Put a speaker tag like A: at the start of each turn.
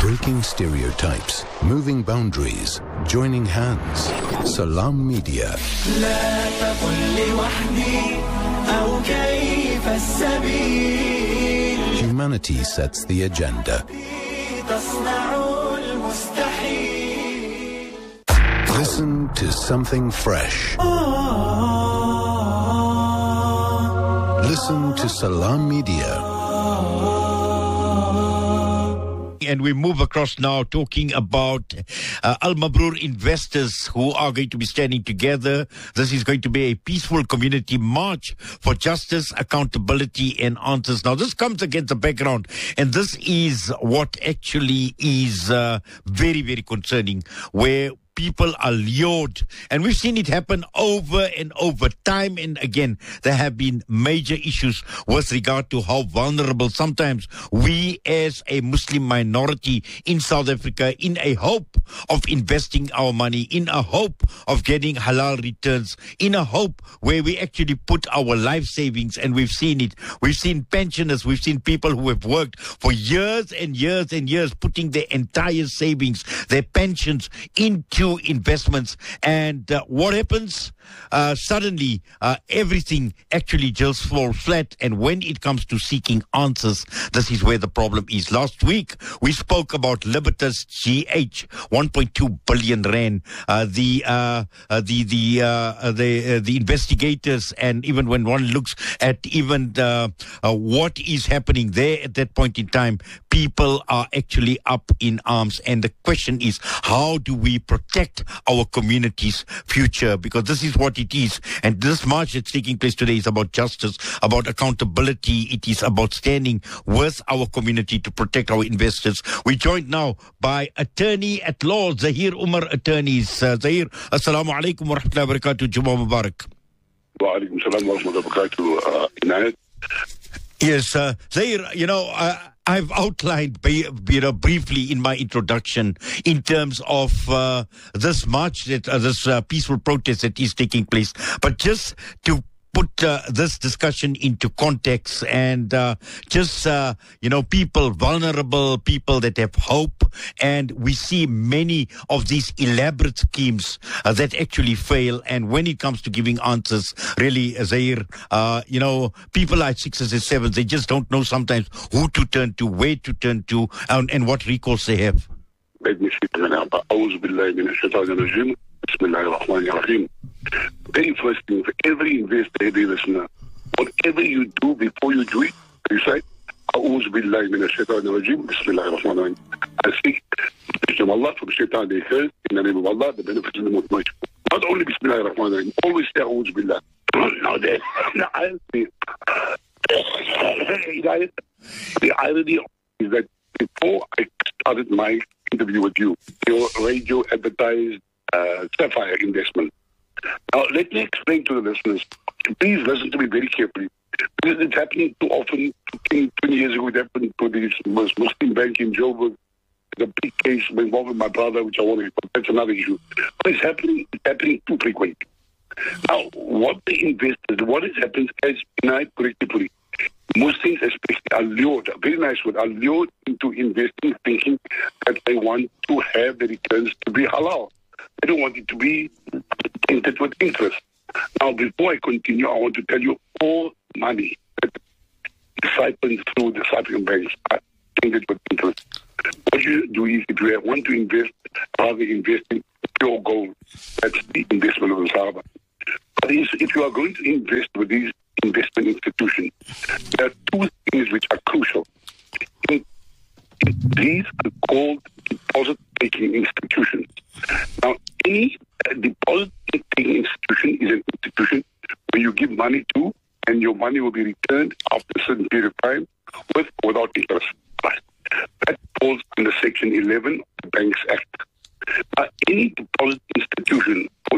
A: Breaking stereotypes, moving boundaries, joining hands. Salam Media. Humanity sets the agenda. Listen to something fresh. Listen to Salam Media.
B: And we move across now talking about Al Mabrur investors who are going to be standing together. This is going to be a peaceful community march for justice, accountability and answers. Now, this comes against the background, and this is what actually is very, very concerning, where people are lured, and we've seen it happen over and over, time and again. There have been major issues with regard to how vulnerable sometimes we as a Muslim minority in South Africa, in a hope of investing our money, in a hope of getting halal returns, in a hope where we actually put our life savings, and we've seen it. We've seen pensioners, we've seen people who have worked for years and years and years, putting their entire savings, their pensions into investments, and what happens? Suddenly, everything actually just falls flat. And when it comes to seeking answers, this is where the problem is. Last week, we spoke about Libertas GH, 1.2 billion rand. The investigators, and even when one looks at even what is happening there at that point in time, people are actually up in arms. And the question is, how do we protect our community's future? Because this is what it is. And this march that's taking place today is about justice, about accountability. It is about standing with our community to protect our investors. We're joined now by attorney at law, Zahir Umar Attorneys. Zahir, assalamu alaikum wa rahmatullahi wa barakatuh. Jummah Mubarak.
C: Wa alaikum salam wa rahmatullahi wa barakatuh. Inayat.
B: Yes, Zahir, I've outlined briefly in my introduction in terms of this march, this peaceful protest that is taking place. But just to put this discussion into context, and people, vulnerable people that have hope, and we see many of these elaborate schemes that actually fail. And when it comes to giving answers, really, Zahir, people are at 6s and 7s. They just don't know sometimes who to turn to, where to turn to, and what recourse they have.
C: Very first thing for every investor, every listener, whatever you do before you do it, you say, A'udhu billahi minash shaitanir rajim, bismillahir rahmanir rahim. I seek protection of Allah from shaitan, they heard, in the name of Allah, the benefits of the most mighty. Not only bismillahir rahmanir rahim, always say A'udhu billah. Now the irony is that before I started my interview with you, your radio advertised Sapphire investment. Now, let me explain to the listeners. Please listen to me very carefully. Because it's happening too often. 20 years ago, it happened to this Muslim bank in Joburg. The big case involving my brother, which I want to, but that's another issue. But it's happening too frequently. Now, what is happening, as I correctly, Muslims especially are lured, a very nice word, are lured into investing, thinking that they want to have the returns to be halal. They don't want it to be tainted with interest. Now, before I continue, I want to tell you all money that siphoned through the Cyprian banks are tainted with interest. What you do is, if you want to invest, rather invest in pure gold. That's the investment of the Sahaba. But if you are going to invest with these investment institutions, there are two things which are crucial. These are called deposit-taking institutions. Now, any deposit-taking institution is an institution where you give money to, and your money will be returned after a certain period of time, with or without interest. That falls under Section 11 of the Banks Act. Any deposit